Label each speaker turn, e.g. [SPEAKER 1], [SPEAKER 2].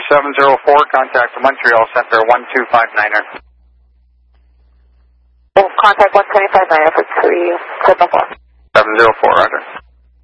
[SPEAKER 1] 704, contact the Montreal Center 1259er.
[SPEAKER 2] Contact 1259er for 3, 704.
[SPEAKER 1] 704, roger.